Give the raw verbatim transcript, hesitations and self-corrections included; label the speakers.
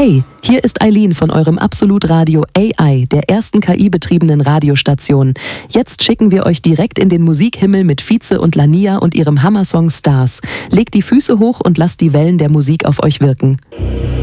Speaker 1: Hey, hier ist Eileen von eurem Absolut Radio A I, der ersten K I-betriebenen Radiostation. Jetzt schicken wir euch direkt in den Musikhimmel mit Vize und Lania und ihrem Hammersong Stars. Legt die Füße hoch und lasst die Wellen der Musik auf euch wirken.